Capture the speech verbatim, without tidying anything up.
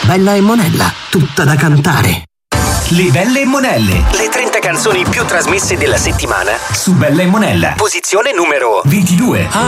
Bella e Monella, tutta da cantare. Le Belle e Monelle, le trenta canzoni più trasmesse della settimana su Bella e Monella. Posizione numero ventidue.